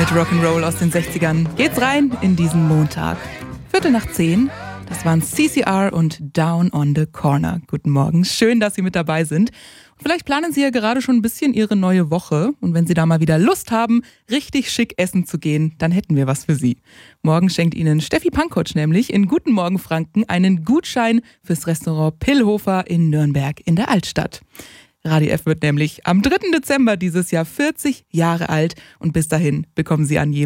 Mit Rock'n'Roll aus den 60ern geht's rein in diesen Montag. 10:15, das waren CCR und Down on the Corner. Guten Morgen, schön, dass Sie mit dabei sind. Vielleicht planen Sie ja gerade schon ein bisschen Ihre neue Woche. Und wenn Sie da mal wieder Lust haben, richtig schick essen zu gehen, dann hätten wir was für Sie. Morgen schenkt Ihnen Steffi Pankotsch nämlich in Guten Morgen Franken einen Gutschein fürs Restaurant Pillhofer in Nürnberg in der Altstadt. Radio F wird nämlich am 3. Dezember dieses Jahr 40 Jahre alt und bis dahin bekommen Sie an jedem